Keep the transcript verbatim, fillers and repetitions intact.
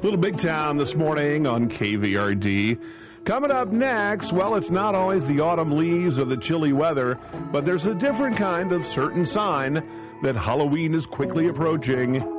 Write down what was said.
Little Big Town this morning on K V R D. Coming up next, well, it's not always the autumn leaves or the chilly weather, but there's a different kind of certain sign that Halloween is quickly approaching.